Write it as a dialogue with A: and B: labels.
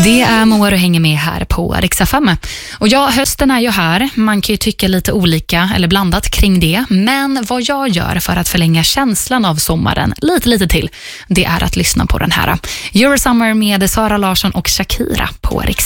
A: Det är Moa du hänger med här på Rix FM. Och ja, hösten är ju här. Man kan ju tycka lite olika eller blandat kring det. Men vad jag gör för att förlänga känslan av sommaren lite till, det är att lyssna på den här Eurosummer med Sara Larsson och Shakira på Rix